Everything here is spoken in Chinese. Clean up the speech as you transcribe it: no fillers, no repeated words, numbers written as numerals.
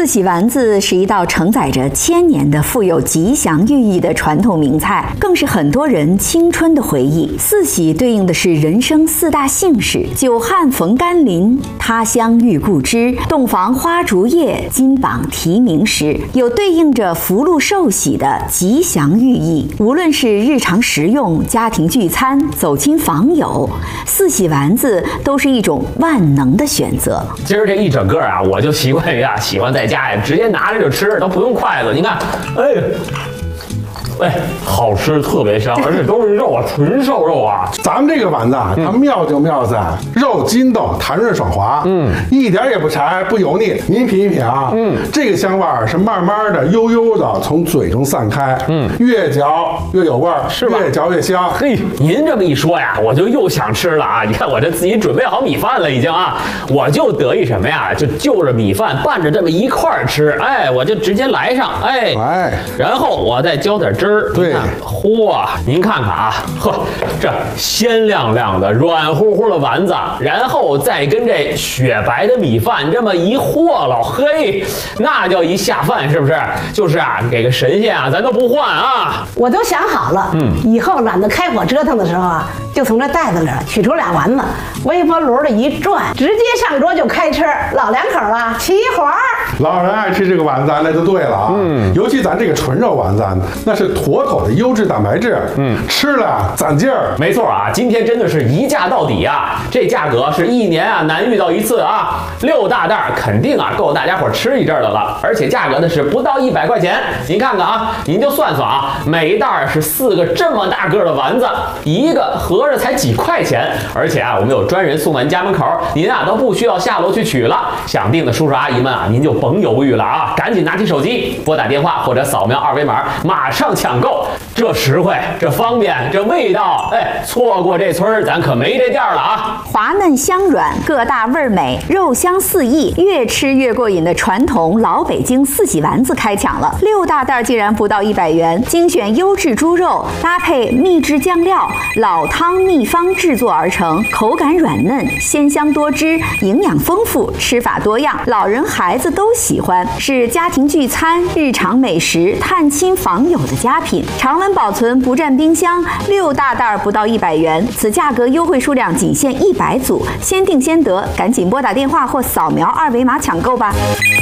四喜丸子是一道承载着千年的富有吉祥寓意的传统名菜，更是很多人青春的回忆。四喜对应的是人生四大幸事：久旱逢甘霖、他乡遇故知、洞房花烛夜、金榜题名时，有对应着福禄寿喜的吉祥寓意。无论是日常食用、家庭聚餐、走亲访友，四喜丸子都是一种万能的选择。 今儿这一整个啊，我就习惯于喜欢在家呀，直接拿着就吃，都不用筷子。你看，好吃，特别香，而且都是肉啊，纯瘦肉啊。 咱们这个丸子啊，它妙就妙在肉筋道，弹润爽滑，一点也不柴，不油腻。您品一品啊，这个香味儿是慢慢的、悠悠的从嘴中散开，越嚼越有味儿，是吧？越嚼越香。 嘿，您这么一说呀，我就又想吃了啊！你看我这自己准备好米饭了已经啊，我就得意什么呀？就着米饭拌着这么一块儿吃，我就直接来上，然后我再浇点汁儿。 对， 嚯，您看看啊，这鲜亮亮的、软乎乎的丸子，然后再跟这雪白的米饭这么一和了，嘿，那叫一下饭，是不是？就是啊，给个神仙啊，咱都不换啊！ 我都想好了，以后懒得开火折腾的时候啊，就从这袋子里取出俩丸子，微波炉里一转，直接上桌就开吃，老两口啊齐活儿。 老人爱吃这个丸子，那就对了啊。尤其咱这个纯肉丸子，那是妥妥的优质蛋白质，吃了攒劲儿。 没错啊，今天真的是一价到底啊！这价格是一年啊难遇到一次啊，6大袋肯定啊够大家伙吃一阵的了，而且价格呢是不到100块钱。您看看啊，您就算算啊，每一袋是4个这么大个的丸子，一个合着才几块钱，而且啊我们有专人送完家门口，您啊都不需要下楼去取了。想订的叔叔阿姨们啊，您就甭犹豫了啊，赶紧拿起手机拨打电话或者扫描2维码，马上抢购。这实惠，这方便，这味道，错过这村儿咱可没这店了啊！ 滑嫩香软，个大味儿美，肉香四溢，越吃越过瘾的传统老北京四喜丸子开抢了，6大袋竟然不到100元，精选优质猪肉，搭配秘制酱料，老汤秘方制作而成，口感软嫩，鲜香多汁，营养丰富，吃法多样，老人孩子都喜欢，是家庭聚餐、日常美食、探亲访友的佳品。常温保存，不占冰箱，6大袋不到100元，此价格优惠数量仅限100组，先订先得，赶紧拨打电话或扫描2维码抢购吧。